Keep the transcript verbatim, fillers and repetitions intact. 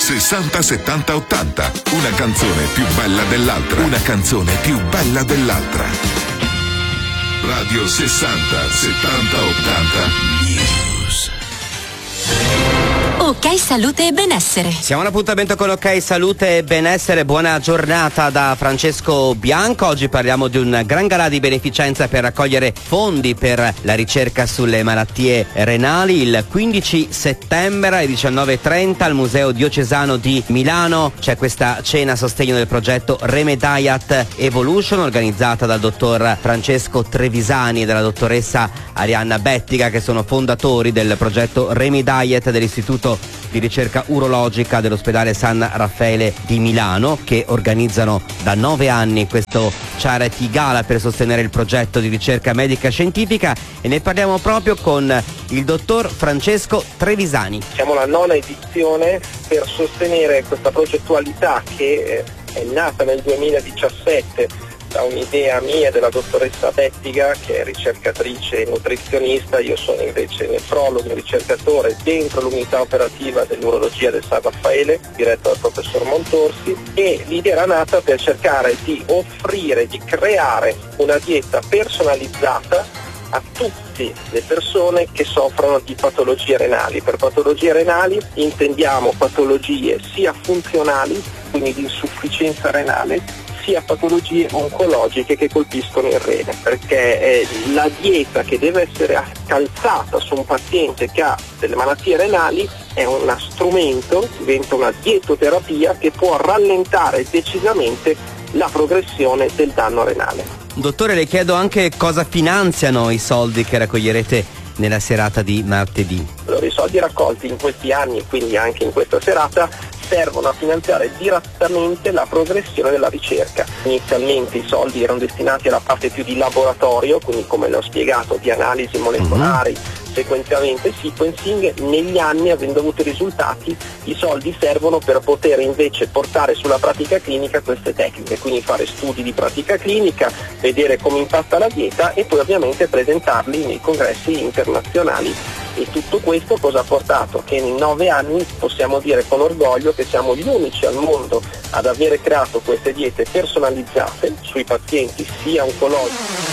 sessanta settanta ottanta. Una canzone più bella dell'altra. Una canzone più bella dell'altra. Radio sessanta settanta ottanta News. Ok Salute e Benessere. Siamo all'appuntamento con Ok Salute e Benessere. Buona giornata da Francesco Bianco. Oggi parliamo di un gran galà di beneficenza per raccogliere fondi per la ricerca sulle malattie renali. Il quindici settembre alle diciannove e trenta al Museo Diocesano di Milano c'è questa cena a sostegno del progetto Remediat Evolution, organizzata dal dottor Francesco Trevisani e dalla dottoressa Arianna Bettiga, che sono fondatori del progetto Remediat dell'Istituto di ricerca urologica dell'ospedale San Raffaele di Milano, che organizzano da nove anni questo charity gala per sostenere il progetto di ricerca medica scientifica, e ne parliamo proprio con il dottor Francesco Trevisani. Siamo alla nona edizione per sostenere questa progettualità che è nata nel duemiladiciassette da un'idea mia e della dottoressa Bettiga, che è ricercatrice e nutrizionista. Io sono invece nefrologo e ricercatore dentro l'unità operativa dell'urologia del San Raffaele, diretta dal professor Montorsi, e l'idea era nata per cercare di offrire, di creare una dieta personalizzata a tutte le persone che soffrono di patologie renali. Per patologie renali intendiamo patologie sia funzionali, quindi di insufficienza renale, sia patologie oncologiche che colpiscono il rene, perché eh, la dieta che deve essere calzata su un paziente che ha delle malattie renali è uno strumento, diventa una dietoterapia che può rallentare decisamente la progressione del danno renale. Dottore, le chiedo anche cosa finanziano i soldi che raccoglierete nella serata di martedì. Allora, i soldi raccolti in questi anni, quindi anche in questa serata, servono a finanziare direttamente la progressione della ricerca. Inizialmente i soldi erano destinati alla parte più di laboratorio, quindi come le ho spiegato, di analisi molecolari, uh-huh. sequenziamento e sequencing. Negli anni, avendo avuto i risultati, i soldi servono per poter invece portare sulla pratica clinica queste tecniche, quindi fare studi di pratica clinica, vedere come impatta la dieta e poi ovviamente presentarli nei congressi internazionali. E tutto questo cosa ha portato? Che in nove anni possiamo dire con orgoglio che siamo gli unici al mondo ad avere creato queste diete personalizzate sui pazienti sia oncologici